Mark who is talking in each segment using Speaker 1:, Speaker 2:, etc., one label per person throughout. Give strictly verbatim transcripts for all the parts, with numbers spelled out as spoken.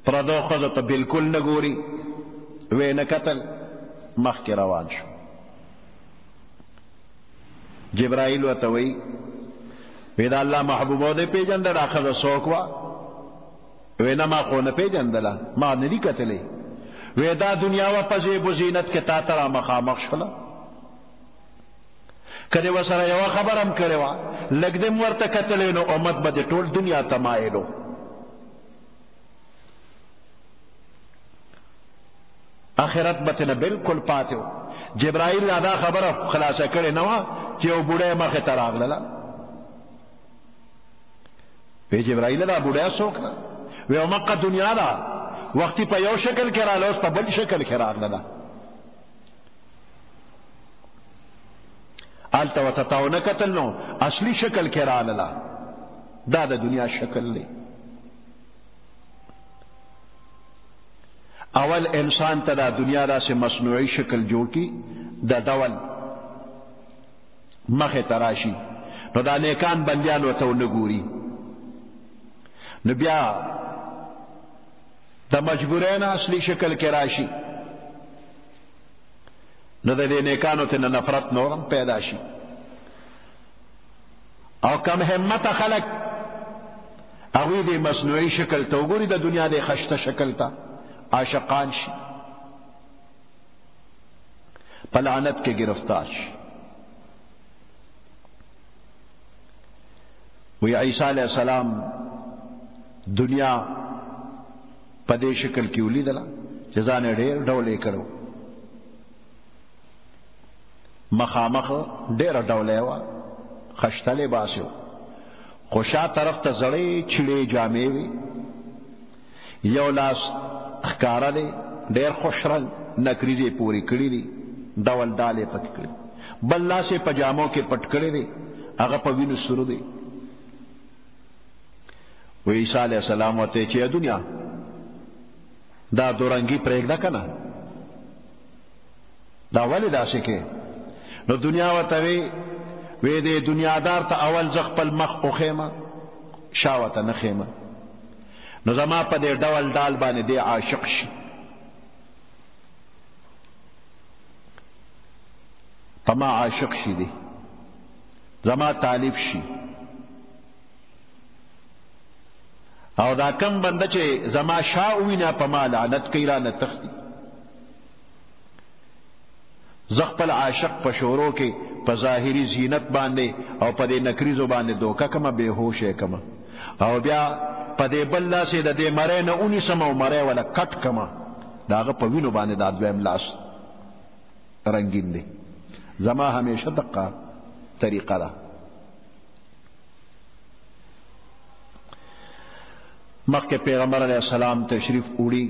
Speaker 1: پردو ښځو ته بالکل نه ګوري. وی نه کتل، مخکې روان شو. جبرائیل ورته وی وی دا الله محبوبه دې پیژنده دا ښځه څوک وه؟ وی نه ما خو نه پیژندله، ما نه دي کتلی. وی دا دنیا وه په زیب و زینت کې تا ته را مخامخ شوله، که دې ورسره یوه خبره هم کړې وه لږ دې م ورته کتلی نو امت به دې ټول دنیا ته مایل و. آخرت به ترنه بالکل پاتې و. جبرائیل دا خبره خلاصه کړې نه وه چې یو بوډۍ مخې ته راغلله. وی جبرائیل دا بوډۍ څوک ده؟ وی مکه دنیا ده، وختي په یو شکل کې راغله، اوس په بل شکل کې راغله. هلته ورته تا ونه کتل نو اصلي شکل کې راغله. دا د دنیا شکل دی. اول انسان ته دا دنیا داسې مصنوعي شکل جوړ کړي د ډول مخې ته راشي، نو دا نیکان بندیان ورته ونه ګوري. نو بیا د مجبورۍ نه اصلي شکل کې راشي، نو د دې نیکانو ته نه نفرت نورم پیدا شي. او کم همته خلک هغوی د مصنوعي شکل ته وګوري، د دنیا د خشته شکل ته عاشقان شي، په لعنت کې گرفتار شي. وی عیسی علیہ السلام دنیا په دې شکل کې ولیدله چې ځان یې ډېر ډول یې کړو. مخامخ ډېره ډوله وه، خشته لباس یې و، خو شا طرف ته زړې چړې جامې وې، یو لاس ښکاره دی ډېر خوش رنګ نکریزې پورې کړي دي، ډول ډال یې پکې کړي، بل لاس یې په جامو کې پټ کړی دی، هغه په وینو سور دی. و عیسی علیہ السلام ورته چې دنیا دا دورنګي پرېږده که نه، دا ولې داسې کې؟ نو دنیا ورته وی وی دې دنیادار ته اول زه خپل مخ وښیمه، شا ورته نه ښیمه، نو زما په دې ډول ډال باندې دې عاشق شي، په ما عاشق شي، دی زما طالب شي. او دا کم بنده چې زما شا ووینه په ما لعنت کوي، رانه تښتي. زه خپل عاشق په شورو کې په ظاهري زینت باندې او په دې نکریزو باندې دوکه کمه، بې هوشه کمه، او بیا په دې بل لاس یې د دې مرۍ نه ونیسم او مرۍ وله کټ کمه، د هغه په وینو باندې دا دویم لاس رنګین دی. زما همیشه دقه طریقه ده. مخکې پیغمبر علیہ السلام تشریف وړي،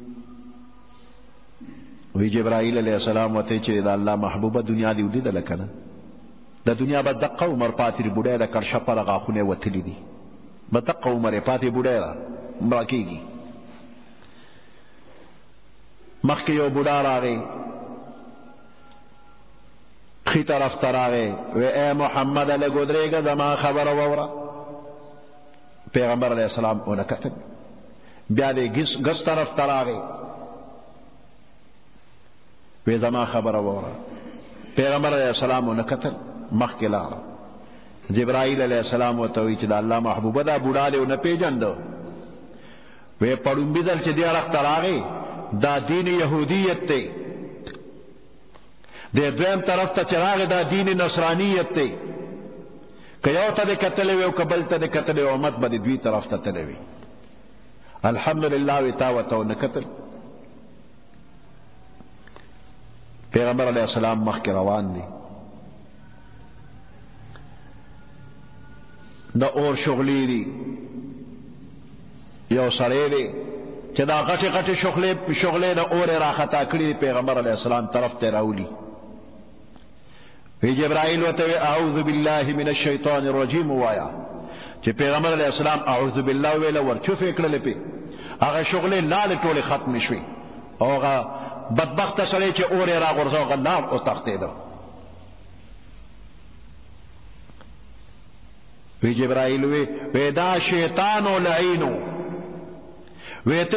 Speaker 1: وی جبرائیل علیہ السلام ورته چې د الله محبوبه دنیا دې ولیدله که نه؟ د دنیا به دقه عمر پاتې دی، بوډۍ د کرشه پره غاښونه یې وتلي دي، به دقه عمر یې پاتې، بوډۍ را مړه کېږي. مخکې یو بوډا راغی، ښي طرف ته راغی، وی ای محمد لږ ودرېږه زما خبره واوره. پیغمبر علیہ السلام ونه کتل. بیا دې ګس طرف ته راغی، وی زما خبره واوره. پیغمبر علیہ السلام ونه کتل، مخکې لاړه. جبرائیل علیہ السلام ورته وی چې د الله محبوبه دا بوډا دې ونه پیژنده. وی په ړومبي ځل چې دې اړخ ته راغی دا دین یهودیت دی، دې دویم طرف ته چې راغی دا دین نصرانیت دی. که یو ته دې کتلی وی او که بل ته دې کتلی وی، امت به دې دوی طرف ته تلی وي. الحمدلله وی تا ورته ونه کتل. پیغمبر علیہ السلام مخکې روان دی، د اور شغلې دي، یو سړی دی چې دا غټې غټې شغلې د اور یې راخطا کړي، پیغمبر علیہ السلام طرف ته راولي. وی جبرائیل ورته وی اعوذ بالله من الشیطان الرجیم وایا، چې پیغمبر علیہ السلام اعوذ بالله ویله ورچوفې کړلې، پې هغه شغلې لالې ټولې ختمې شوې، او هغه بدبخته سړی چې اور یې راغورځاو هغه لاړ وتښتېده. وی جبرائیل وی وی دا شیطان و لعینو، وی